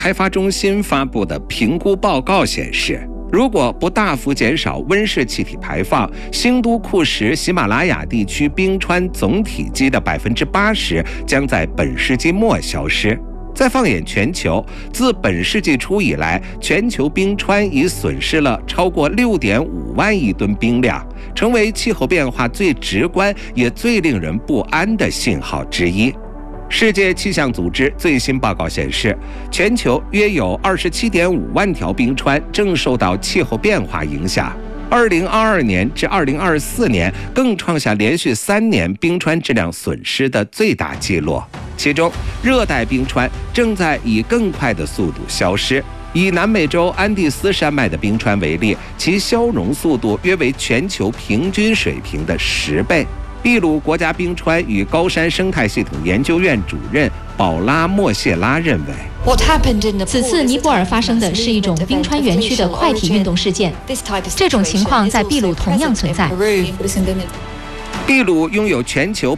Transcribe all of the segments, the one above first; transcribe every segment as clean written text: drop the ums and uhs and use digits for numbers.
开发中心发布的评估报告显示，如果不大幅减少温室气体排放，兴都库什喜马拉雅地区冰川总体积的80%将在本世纪末消失。再放眼全球，自本世纪初以来，全球冰川已损失了超过6.5万亿吨冰量，成为气候变化最直观也最令人不安的信号之一。世界气象组织最新报告显示，全球约有27.5万条冰川正受到气候变化影响。2022年至2024年更创下连续3年冰川质量损失的最大纪录。其中，热带冰川正在以更快的速度消失。以南美洲安第斯山脉的冰川为例，其消融速度约为全球平均水平的10倍。秘鲁国家冰川与高山生态系统研究院主任保拉·莫谢拉认为， 此次尼泊尔发生的是一种冰川园区的快体运动事件，这种情况在秘鲁同样存在。 秘鲁拥有全球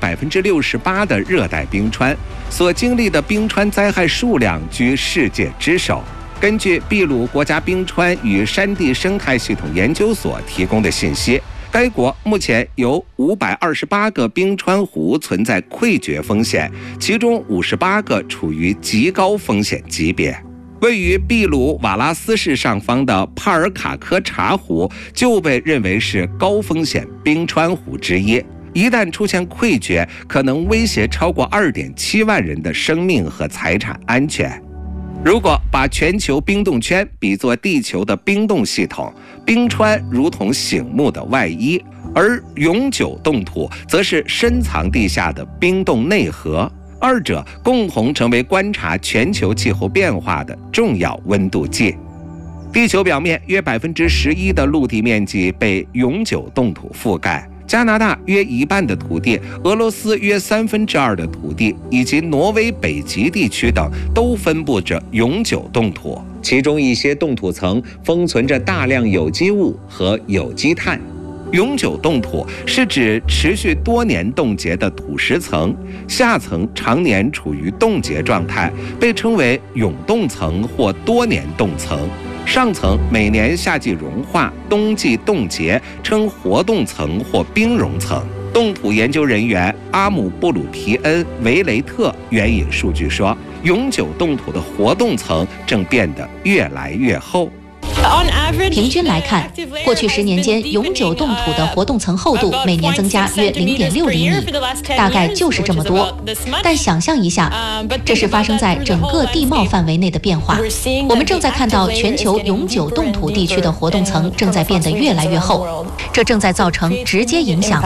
68%的热带冰川，所经历的冰川灾害数量居世界之首。根据秘鲁国家冰川与山地生态系统研究所提供的信息，该国目前有528个冰川湖存在溃决风险，其中58个处于极高风险级别。位于秘鲁瓦拉斯市上方的帕尔卡科查湖就被认为是高风险冰川湖之一，一旦出现溃决，可能威胁超过2.7万人的生命和财产安全。如果把全球冰冻圈比作地球的冰冻系统，冰川如同醒目的外衣，而永久冻土则是深藏地下的冰冻内核，二者共同成为观察全球气候变化的重要温度计。地球表面约11%的陆地面积被永久冻土覆盖，加拿大约一半的土地，俄罗斯约2/3的土地，以及挪威北极地区等都分布着永久冻土，其中一些冻土层封存着大量有机物和有机碳。永久冻土是指持续多年冻结的土石层，下层常年处于冻结状态，被称为永冻层或多年冻层。上层每年夏季融化，冬季冻结，称活冻层或冰融层。冻土研究人员阿姆布鲁皮恩·维雷特援引数据说，永久冻土的活冻层正变得越来越厚。 平均来看，过去10年间，永久冻土的活动层厚度每年增加约0.6厘米，大概就是这么多。但想象一下，这是发生在整个地貌范围内的变化。我们正在看到全球永久冻土地区的活动层正在变得越来越厚，这正在造成直接影响。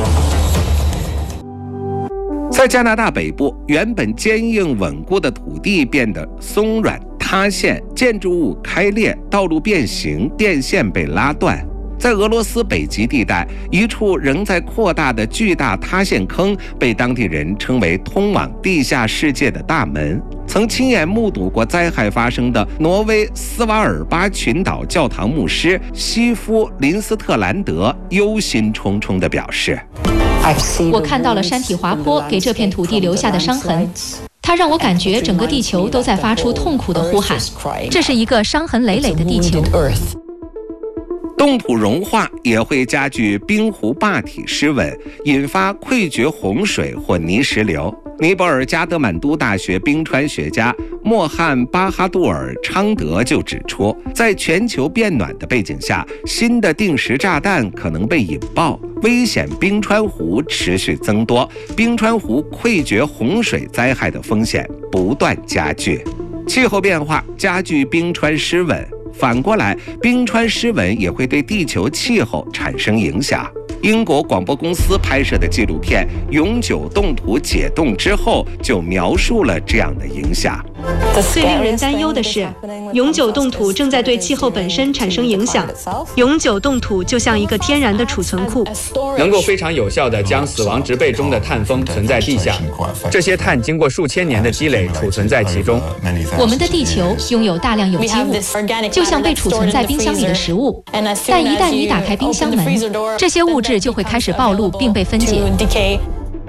在加拿大北部，原本坚硬稳固的土地变得松软塌陷，建筑物开裂，道路变形，电线被拉断。在俄罗斯北极地带，一处仍在扩大的巨大塌陷坑被当地人称为通往地下世界的大门。曾亲眼目睹过灾害发生的挪威斯瓦尔巴群岛教堂牧师西夫·林斯特兰德忧心忡忡地表示， 我看到了山体滑坡给这片土地留下的伤痕，它让我感觉整个地球都在发出痛苦的呼喊。这是一个伤痕累累的地球。 冻土融化也会加剧冰湖坝体失稳，引发溃决洪水或泥石流。尼泊尔加德满都大学冰川学家莫汉·巴哈杜尔·昌德就指出，在全球变暖的背景下，新的定时炸弹可能被引爆，危险冰川湖持续增多，冰川湖溃决洪水灾害的风险不断加剧。气候变化加剧冰川失稳，反过来，冰川失稳也会对地球气候产生影响。英国广播公司拍摄的纪录片《永久冻土解冻之后》就描述了这样的影响。 最令人担忧的是，永久冻土正在对气候本身产生影响。永久冻土就像一个天然的储存库， 能够非常有效地将死亡植被中的碳封存在地下。这些碳经过数千年的积累储存在其中。 我们的地球拥有大量有机物，就像被储存在冰箱里的食物。但一旦你打开冰箱门，这些物质就会开始暴露并被分解。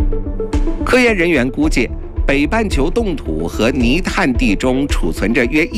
科研人员估计，北半球冻土和泥炭地中储存着约